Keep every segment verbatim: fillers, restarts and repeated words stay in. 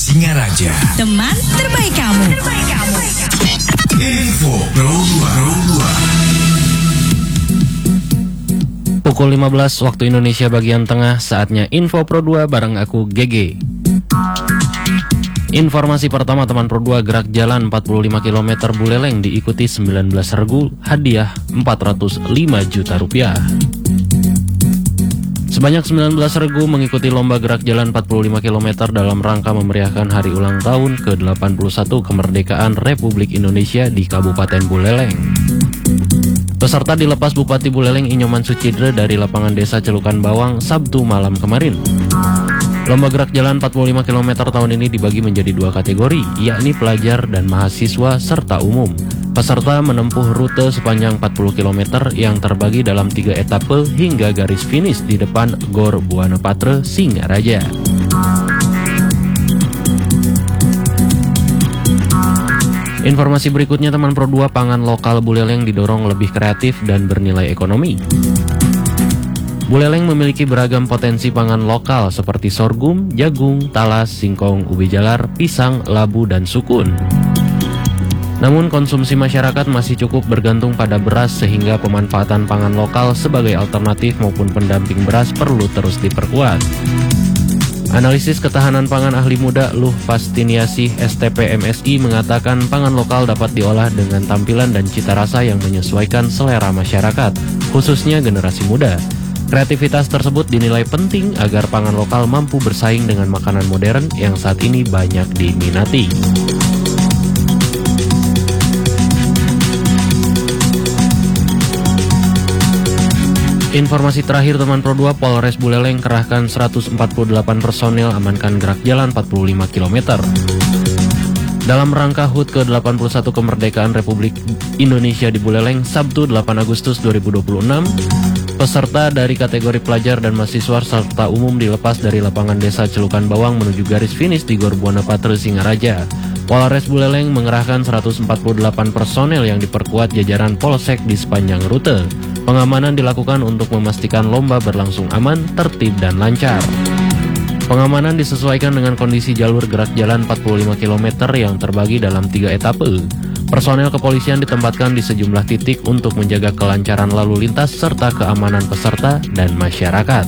Singaraja, teman terbaik kamu. Terbaik kamu. Info Pro dua. Pukul lima belas waktu Indonesia bagian tengah, saatnya Info Pro dua bareng aku G G. Informasi pertama teman Pro dua, gerak jalan empat puluh lima kilometer Buleleng diikuti sembilan belas regu, hadiah empat ratus lima juta rupiah. Sebanyak sembilan belas regu mengikuti lomba gerak jalan empat puluh lima kilometer dalam rangka memeriahkan hari ulang tahun ke delapan puluh satu kemerdekaan Republik Indonesia di Kabupaten Buleleng. Peserta dilepas Bupati Buleleng Inyoman Sucidre dari lapangan desa Celukan Bawang Sabtu malam kemarin. Lomba gerak jalan empat puluh lima kilometer tahun ini dibagi menjadi dua kategori, yakni pelajar dan mahasiswa serta umum. Peserta menempuh rute sepanjang empat puluh kilometer yang terbagi dalam tiga etape hingga garis finish di depan Gor Buana Patre, Singaraja. Informasi berikutnya teman Pro dua, pangan lokal Buleleng didorong lebih kreatif dan bernilai ekonomi. Buleleng memiliki beragam potensi pangan lokal seperti sorghum, jagung, talas, singkong, ubi jalar, pisang, labu, dan sukun. Namun konsumsi masyarakat masih cukup bergantung pada beras sehingga pemanfaatan pangan lokal sebagai alternatif maupun pendamping beras perlu terus diperkuat. Analisis ketahanan pangan ahli muda Luh Fastiniasih S T P M S I mengatakan pangan lokal dapat diolah dengan tampilan dan cita rasa yang menyesuaikan selera masyarakat, khususnya generasi muda. Kreativitas tersebut dinilai penting agar pangan lokal mampu bersaing dengan makanan modern yang saat ini banyak diminati. Informasi terakhir teman Pro dua, Polres Buleleng kerahkan seratus empat puluh delapan personil amankan gerak jalan empat puluh lima kilometer. Dalam rangka H U T ke delapan puluh satu kemerdekaan Republik Indonesia di Buleleng, Sabtu delapan Agustus dua ribu dua puluh enam, peserta dari kategori pelajar dan mahasiswa serta umum dilepas dari lapangan desa Celukan Bawang menuju garis finish di Gor Buana Patre, Singaraja. Polres Buleleng mengerahkan seratus empat puluh delapan personel yang diperkuat jajaran polsek di sepanjang rute. Pengamanan dilakukan untuk memastikan lomba berlangsung aman, tertib, dan lancar. Pengamanan disesuaikan dengan kondisi jalur gerak jalan empat puluh lima kilometer yang terbagi dalam tiga etape. Personel kepolisian ditempatkan di sejumlah titik untuk menjaga kelancaran lalu lintas serta keamanan peserta dan masyarakat.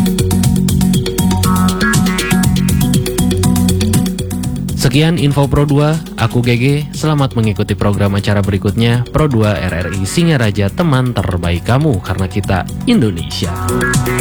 Sekian Info Pro dua, aku G G, selamat mengikuti program acara berikutnya. Pro dua R R I Singaraja, teman terbaik kamu karena kita Indonesia.